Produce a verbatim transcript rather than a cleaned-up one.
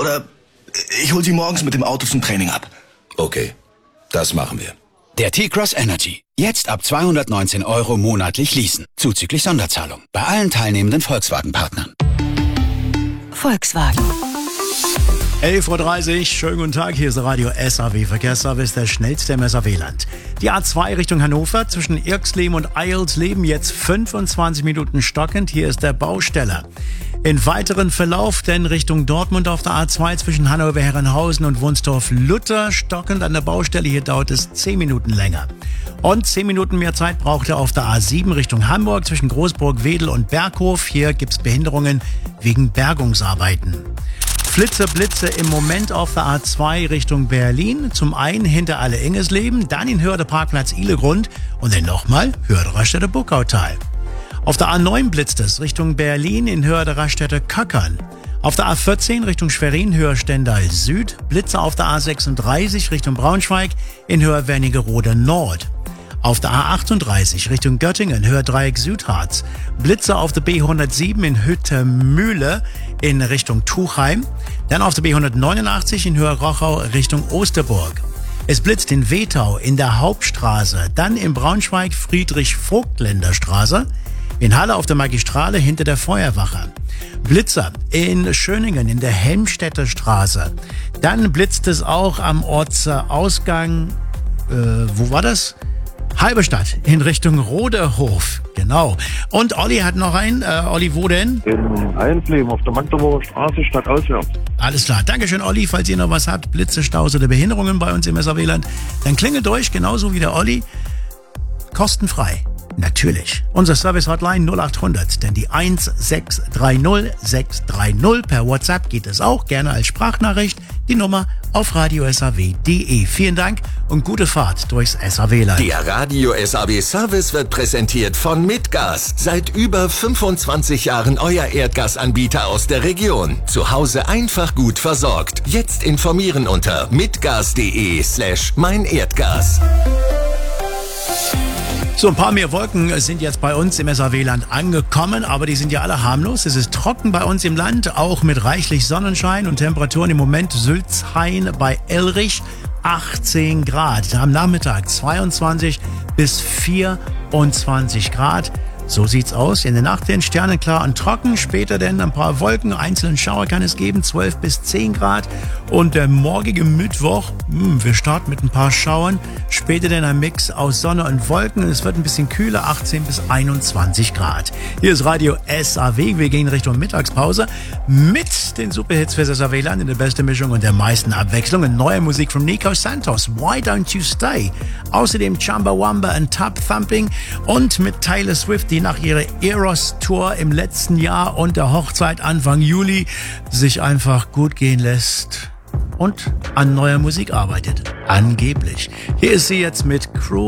oder ich hol sie morgens mit dem Auto zum Training ab. Okay, das machen wir. Der T-Cross Energy. Jetzt ab zweihundertneunzehn Euro monatlich leasen. Zuzüglich Sonderzahlung. Bei allen teilnehmenden Volkswagen-Partnern. Volkswagen. elf Uhr dreißig, schönen guten Tag, hier ist Radio S A W Verkehrsservice, der schnellste im S A W-Land. Die A zwei Richtung Hannover zwischen Irksleben und Eilsleben jetzt fünfundzwanzig Minuten stockend, hier ist der Bausteller. In weiteren Verlauf denn Richtung Dortmund auf der A zwei zwischen Hannover-Herrenhausen und Wunstorf-Luther stockend an der Baustelle, hier dauert es zehn Minuten länger. Und zehn Minuten mehr Zeit braucht er auf der A sieben Richtung Hamburg zwischen Großburg-Wedel und Berghof, hier gibt's Behinderungen wegen Bergungsarbeiten. Flitze, Blitze im Moment auf der A zwei Richtung Berlin. Zum einen hinter Alle-Ingesleben, dann in Hörde Parkplatz Ihlegrund und dann nochmal Hörde Raststätte Buckautal. Auf der A neun blitzt es Richtung Berlin in Hörde Raststätte Köckern. Auf der A vierzehn Richtung Schwerin Höhe Stendal Süd. Blitze auf der A sechsunddreißig Richtung Braunschweig in Höhe Wernigerode Nord. Auf der A achtunddreißig Richtung Göttingen, Höhe Dreieck Südharz. Blitze auf der B hundertsieben in Hüttemühle in Richtung Tuchheim. Dann auf der B hundertneunundachtzig in Höhe Rochau Richtung Osterburg. Es blitzt in Wetau in der Hauptstraße. Dann in Braunschweig Friedrich-Vogtländer-Straße. In Halle auf der Magistrale hinter der Feuerwache. Blitzer in Schöningen in der Helmstädter Straße. Dann blitzt es auch am Ortsausgang, äh, wo war das? Halberstadt in Richtung Roderhof, genau. Und Olli hat noch einen. Äh, Olli, wo denn? In Eilsleben auf der Magdeburger Straße, stadtauswärts. Alles klar. Dankeschön, Olli. Falls ihr noch was habt, Blitze, Staus oder Behinderungen bei uns im S A W-Land, dann klingelt durch, genauso wie der Olli. Kostenfrei. Natürlich. Unser Service-Hotline null achthundert, denn die eins sechs drei null sechs drei null. Per WhatsApp geht es auch, gerne als Sprachnachricht. Die Nummer auf radio s a w punkt d e. Vielen Dank und gute Fahrt durchs S A W-Land. Der Radio S A W-Service wird präsentiert von Mitgas. Seit über fünfundzwanzig Jahren euer Erdgasanbieter aus der Region. Zu Hause einfach gut versorgt. Jetzt informieren unter mitgas.de slash mein Erdgas. So, ein paar mehr Wolken sind jetzt bei uns im S A W-Land angekommen, aber die sind ja alle harmlos. Es ist trocken bei uns im Land, auch mit reichlich Sonnenschein und Temperaturen im Moment Sülzhain bei Elrich achtzehn Grad. Am Nachmittag zweiundzwanzig bis vierundzwanzig Grad. So sieht's aus. In der Nacht den sternenklar und trocken. Später denn ein paar Wolken. Einzelnen Schauer kann es geben. zwölf bis zehn Grad. Und der morgige Mittwoch, mh, wir starten mit ein paar Schauern. Später denn ein Mix aus Sonne und Wolken. Es wird ein bisschen kühler. achtzehn bis einundzwanzig Grad. Hier ist Radio S A W. Wir gehen Richtung Mittagspause mit den Superhits fürs S A W-Land in der besten Mischung und der meisten Abwechslung. Neue Musik von Nico Santos. Why Don't You Stay? Außerdem Chumbawamba und Tub Thumping. Und mit Taylor Swift, die nach ihrer Eros-Tour im letzten Jahr und der Hochzeit Anfang Juli sich einfach gut gehen lässt und an neuer Musik arbeitet. Angeblich. Hier ist sie jetzt mit Crew.